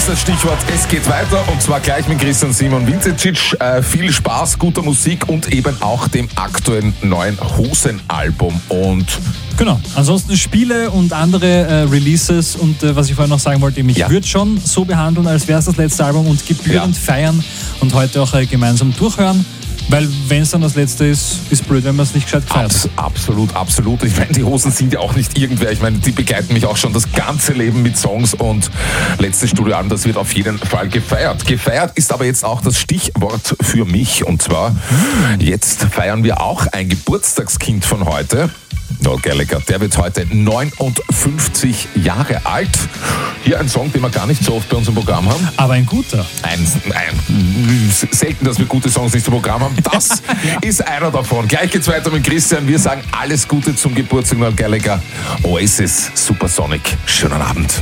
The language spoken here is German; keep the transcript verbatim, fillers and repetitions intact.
ist das Stichwort. Es geht weiter und zwar gleich mit Christian Simon Vincetic. Äh, viel Spaß, guter Musik und eben auch dem aktuellen neuen Hosen-Album. Und genau, ansonsten Spiele und andere äh, Releases und äh, was ich vorhin noch sagen wollte, ich Ja. würde schon so behandeln, als wäre es das letzte Album und gebührend Ja. feiern und heute auch äh, gemeinsam durchhören. Weil wenn es dann das letzte ist, ist blöd, wenn man es nicht gescheit feiert. Abs- absolut, absolut. Ich meine, die Hosen sind ja auch nicht irgendwer. Ich meine, die begleiten mich auch schon das ganze Leben mit Songs und letztes Studioalbum, das wird auf jeden Fall gefeiert. Gefeiert ist aber jetzt auch das Stichwort für mich. Und zwar, jetzt feiern wir auch ein Geburtstagskind von heute. Noel Gallagher, der wird heute neunundfünfzig Jahre alt. Hier ein Song, den wir gar nicht so oft bei uns im Programm haben. Aber ein guter. Ein, ein, selten, dass wir gute Songs nicht im Programm haben. Das ist einer davon. Gleich geht's weiter mit Christian. Wir sagen alles Gute zum Geburtstag Noel Gallagher. Oasis Supersonic. Schönen Abend.